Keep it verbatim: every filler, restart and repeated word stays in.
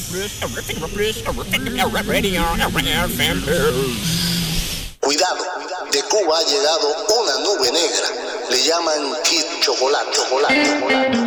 Cuidado, de Cuba ha llegado una nube negra. Le llaman Kid Chocolate, chocolate, chocolate.